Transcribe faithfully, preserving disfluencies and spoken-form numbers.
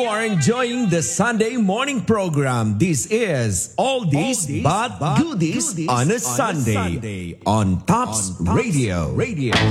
You are enjoying the Sunday morning program. This is Oldies But Goodies on a Sunday on Tops Radio. Radio.